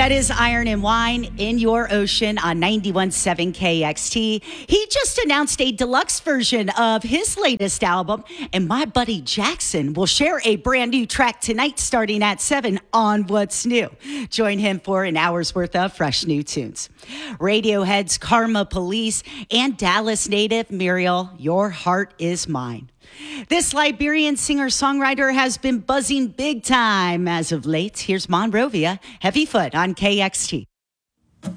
That is Iron and Wine in Your Ocean on 91.7 KXT. He just announced a deluxe version of his latest album, and my buddy Jackson will share a brand new track tonight starting at 7 on What's New. Join him for an hour's worth of fresh new tunes. Radiohead's Karma Police and Dallas native Muriel, Your Heart Is Mine. This Liberian singer-songwriter has been buzzing big time as of late. Here's Monrovia, Heavy Foot on KXT.